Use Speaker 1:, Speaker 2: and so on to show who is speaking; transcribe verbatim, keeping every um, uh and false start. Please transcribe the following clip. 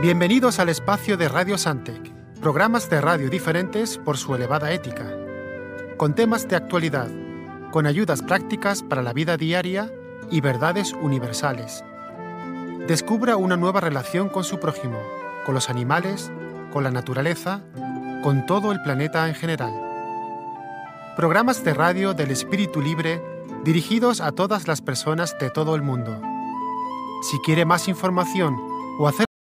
Speaker 1: Bienvenidos al espacio de Radio Santec, programas de radio diferentes por su elevada ética, con temas de actualidad, con ayudas prácticas para la vida diaria y verdades universales. Descubra una nueva relación con su prójimo, con los animales, con la naturaleza, con todo el planeta en general. Programas de radio del espíritu libre dirigidos a todas las personas de todo el mundo. Si quiere más información o hacer